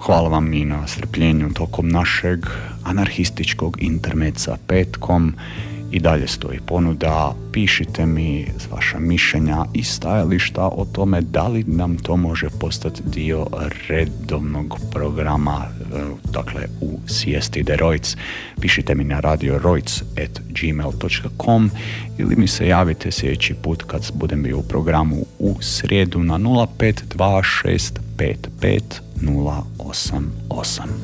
Hvala vam i na strpljenju tokom našeg anarhističkog intermeca petkom. I dalje stoji ponuda, pišite mi vaša mišljenja i stajališta o tome da li nam to može postati dio redovnog programa, dakle u Siesti de Reutz. Pišite mi na radioroitz@gmail.com ili mi se javite sljedeći put kad budem bio u programu u srijedu na 052655 088.